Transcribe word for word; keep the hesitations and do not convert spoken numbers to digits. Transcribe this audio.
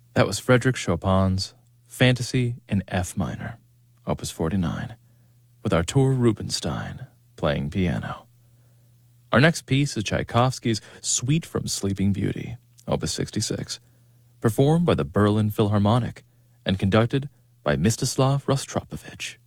That was Frédéric Chopin's Fantasy in F minor, Opus forty-nine, with Artur Rubinstein playing piano. Our next piece is Tchaikovsky's Suite from Sleeping Beauty, Opus sixty-six, performed by the Berlin Philharmonic and conducted by Mstislav Rostropovich.